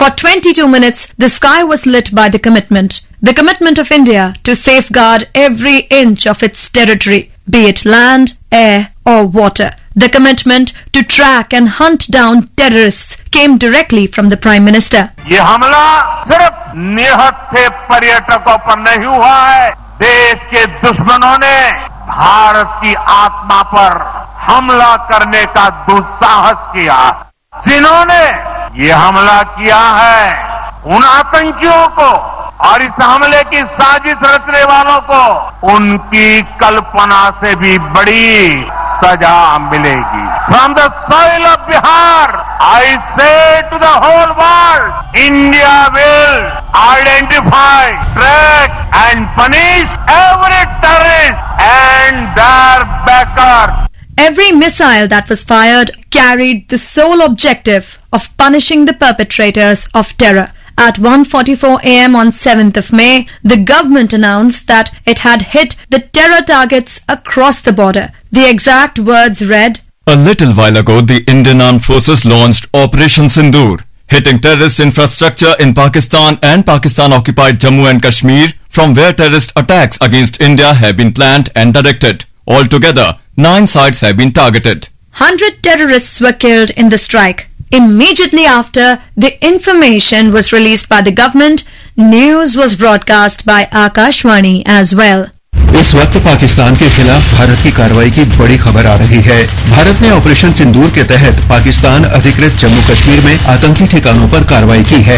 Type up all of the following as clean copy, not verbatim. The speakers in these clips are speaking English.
For 22 minutes, the sky was lit by the commitment of India to safeguard every inch of its territory, be it land, air or water. The commitment to track and hunt down terrorists came directly from the Prime Minister. ये हमला सिर्फ निहत्थे पर्यटकों पर नहीं हुआ है, देश के दुश्मनों ने भारत की आत्मा पर हमला करने का दुस्साहस किया। जिन्होंने ये हमला किया है, उन आतंकियों को और इस हमले की साजिश रचने वालों को उनकी कल्पना से भी बड़ी सजा मिलेगी। From the soil of Bihar, I say to the whole world, India will identify, track and punish every terrorist and their backer. Every missile that was fired carried the sole objective of punishing the perpetrators of terror. At 1:44 a.m. on 7th of May, the government announced that it had hit the terror targets across the border. The exact words read, "A little while ago, the Indian Armed Forces launched Operation Sindoor, hitting terrorist infrastructure in Pakistan and Pakistan-occupied Jammu and Kashmir, from where terrorist attacks against India have been planned and directed. Altogether, 9 sites have been targeted." 100 terrorists were killed in the strike. Immediately after the information was released by the government, news was broadcast by Akashvani as well. इस वक्त पाकिस्तान के खिलाफ भारत की कार्रवाई की बड़ी खबर आ रही है। भारत ने ऑपरेशन सिंदूर के तहत पाकिस्तान अधिकृत जम्मू कश्मीर में आतंकी ठिकानों पर कार्रवाई की है।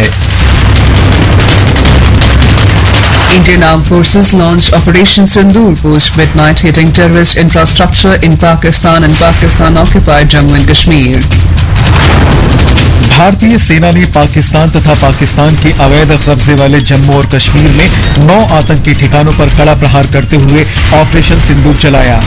Indian Armed Forces launched Operation Sindoor post-midnight, hitting terrorist infrastructure in Pakistan and Pakistan-occupied Jammu and Kashmir. भारतीय सेना ने पाकिस्तान तथा पाकिस्तान के अवैध कब्जे वाले जम्मू और कश्मीर में 9 आतंकी ठिकानों पर कड़ा प्रहार करते हुए ऑपरेशन सिंदूर चलाया।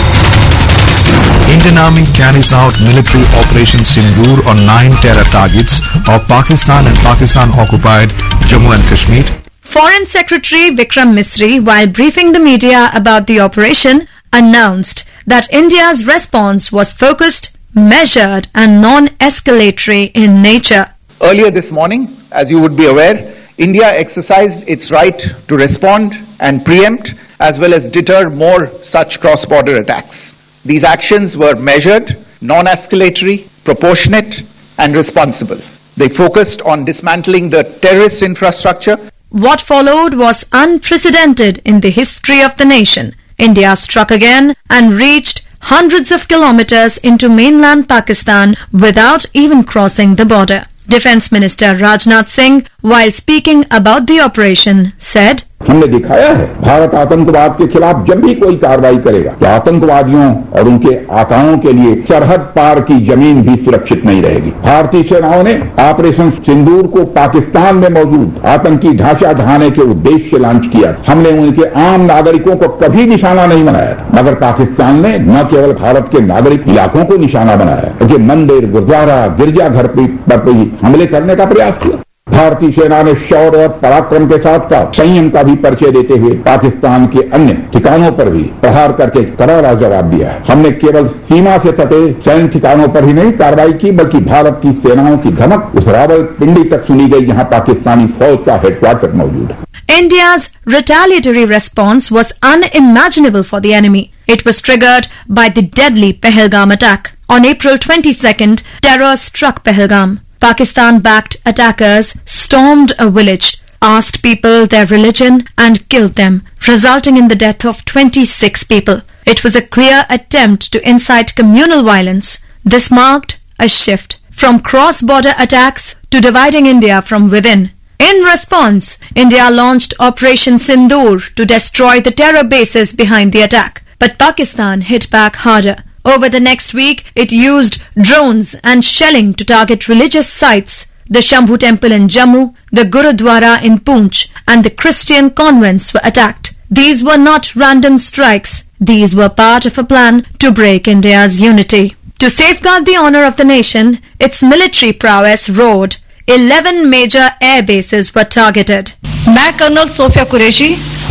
Indian Army carries out military Operation Sindoor on 9 terror targets of Pakistan and Pakistan-occupied Jammu and Kashmir. Foreign Secretary Vikram Misri, while briefing the media about the operation, announced that India's response was focused, measured and non-escalatory in nature. Earlier this morning, as you would be aware, India exercised its right to respond and preempt as well as deter more such cross-border attacks. These actions were measured, non-escalatory, proportionate and responsible. They focused on dismantling the terrorist infrastructure. What followed was unprecedented in the history of the nation. India struck again and reached hundreds of kilometers into mainland Pakistan without even crossing the border. Defence Minister Rajnath Singh, while speaking about the operation, said, हमने दिखाया है भारत आतंकवाद के खिलाफ जब भी कोई कार्रवाई करेगा तो आतंकवादियों और उनके आकाओं के लिए सरहद पार की जमीन भी सुरक्षित नहीं रहेगी। भारतीय सेनाओं ने ऑपरेशन सिंदूर को पाकिस्तान में मौजूद आतंकी ढांचा ढहाने के उद्देश्य से लॉन्च किया। हमने उनके आम नागरिकों को कभी निशाना नहीं बनाया, मगर पाकिस्तान ने न केवल भारत के नागरिक इलाकों को निशाना बनाया बल्कि मंदिर, गुरुद्वारा, गिरजाघर पर भी हमले करने का प्रयास किया। भारतीय सेना ने शौर्य और पराक्रम के साथ साथ संयम का भी परिचय देते हुए पाकिस्तान के अन्य ठिकानों पर भी प्रहार करके करारा जवाब दिया है। हमने केवल सीमा से सटे सैन्य ठिकानों पर ही नहीं कार्रवाई की, बल्कि भारत की सेनाओं की धमक उस रावलपिंडी तक सुनी गई जहां पाकिस्तानी फौज का हेडक्वार्टर मौजूद है। India's retaliatory response was unimaginable for the enemy. It was triggered by the deadly Pahalgam attack. On April 22nd, terror struck Pahalgam. Pakistan-backed attackers stormed a village, asked people their religion and killed them, resulting in the death of 26 people. It was a clear attempt to incite communal violence. This marked a shift from cross-border attacks to dividing India from within. In response, India launched Operation Sindoor to destroy the terror bases behind the attack. But Pakistan hit back harder. Over the next week, it used drones and shelling to target religious sites. The Shambhu Temple in Jammu, the Gurudwara in Poonch, and the Christian convents were attacked. These were not random strikes. These were part of a plan to break India's unity. To safeguard the honor of the nation, its military prowess roared. 11 major air bases were targeted. मैं colonel Sophia Qureshi,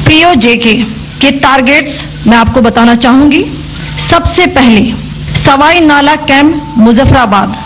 POJK के targets मैं आपको बताना चाहूंगी। सबसे पहले सवाई नाला camp Muzaffarabad,